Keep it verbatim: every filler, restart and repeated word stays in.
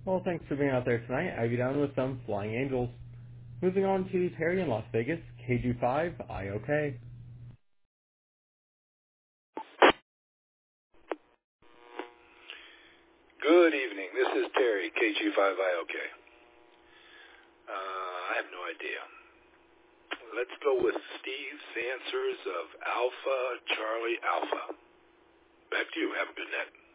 Well, thanks for being out there tonight. I have you down with some Flying Angels. Moving on to Terry in Las Vegas, K G five, I O K. Good evening. This is Terry, K G five I O K. Uh, I have no idea. Let's go with Steve's answers of Alpha Charlie Alpha. Back to you. Have a good night.